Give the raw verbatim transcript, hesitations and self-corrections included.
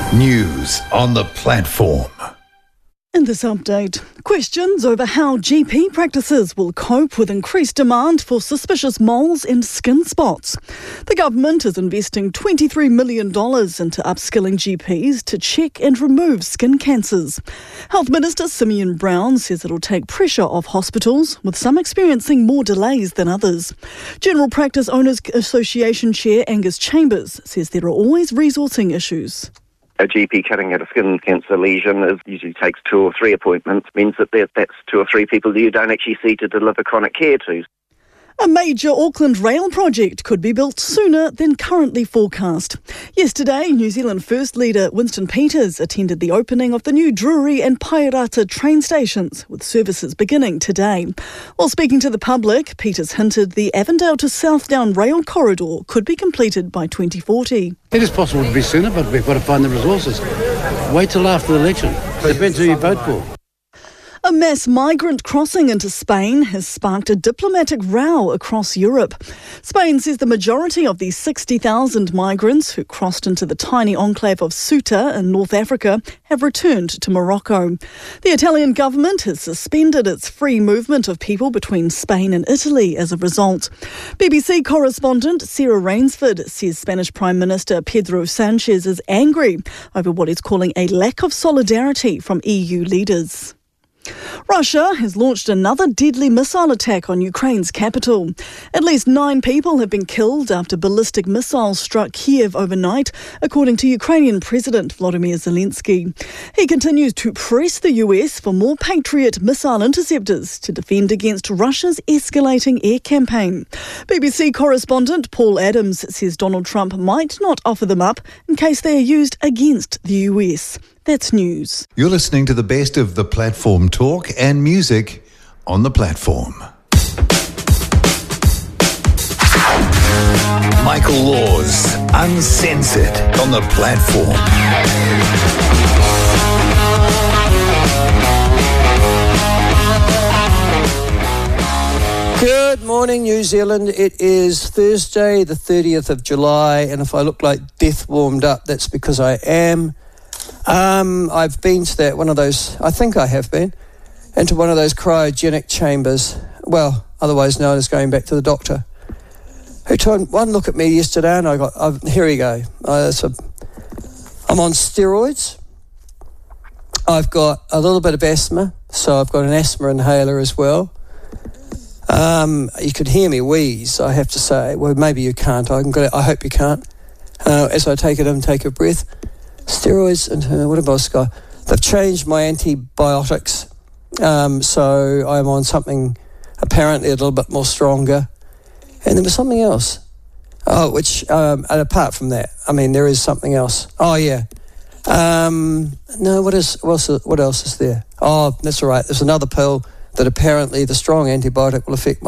News on the platform. In this update, questions over how G P practices will cope with increased demand for suspicious moles and skin spots. The government is investing twenty-three million dollars into upskilling G Ps to check and remove skin cancers. Health Minister Simeon Brown says it'll take pressure off hospitals, with some experiencing more delays than others. General Practice Owners Association Chair Angus Chambers says there are always resourcing issues. A G P cutting out a skin cancer lesion is usually takes two or three appointments, means that there, that's two or three people that you don't actually see to deliver chronic care to. A major Auckland rail project could be built sooner than currently forecast. Yesterday, New Zealand First Leader Winston Peters attended the opening of the new Drury and Pairata train stations, with services beginning today. While speaking to the public, Peters hinted the Avondale to Southdown rail corridor could be completed by twenty forty. It is possible to be sooner, but we've got to find the resources. Wait till after the election. Depends who you vote for. A mass migrant crossing into Spain has sparked a diplomatic row across Europe. Spain says the majority of the sixty thousand migrants who crossed into the tiny enclave of Ceuta in North Africa have returned to Morocco. The Italian government has suspended its free movement of people between Spain and Italy as a result. B B C correspondent Sarah Rainsford says Spanish Prime Minister Pedro Sanchez is angry over what he's calling a lack of solidarity from E U leaders. Russia has launched another deadly missile attack on Ukraine's capital. At least nine people have been killed after ballistic missiles struck Kiev overnight, according to Ukrainian President Volodymyr Zelensky. He continues to press the U S for more Patriot missile interceptors to defend against Russia's escalating air campaign. B B C correspondent Paul Adams says Donald Trump might not offer them up in case they are used against the U S. That's news. You're listening to the best of the platform talk and music on the platform. Michael Laws, Uncensored on the platform. Good morning, New Zealand. It is Thursday, the thirtieth of July, and if I look like death warmed up, that's because I am. Um, I've been to that, one of those, I think I have been, into one of those cryogenic chambers, well, otherwise known as going back to the doctor, who took one look at me yesterday and I got, I've, here we go. Uh, so I'm on steroids. I've got a little bit of asthma, so I've got an asthma inhaler as well. Um, you could hear me wheeze, I have to say. Well, maybe you can't. I, can go, I hope you can't. Uh, as I take it in, take a breath. Steroids and uh, what have I got? They've changed my antibiotics, um, so I'm on something apparently a little bit more stronger. And there was something else. Oh, which um, and apart from that, I mean, there is something else. Oh yeah. Um, no, what is what else? What else is there? Oh, that's all right. There's another pill that apparently the strong antibiotic will affect my